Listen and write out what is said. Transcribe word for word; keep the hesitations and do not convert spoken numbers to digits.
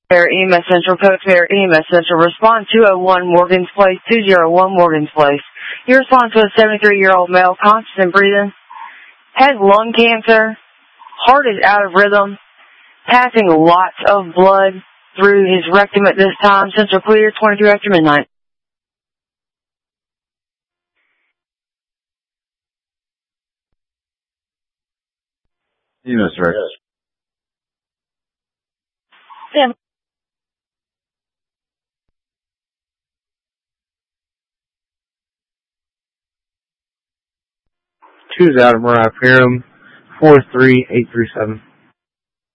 Air E M S Central, Coach Air E M S Central. Respond two oh one Morgan's Place, two oh one Morgan's Place. You respond to a seventy-three-year-old male, conscious and breathing, has lung cancer, heart is out of rhythm, passing lots of blood through his rectum at this time. Central clear, twenty-three after midnight. E M S director. Yeah. Choose out of Mariah Pirum, four three eight three seven.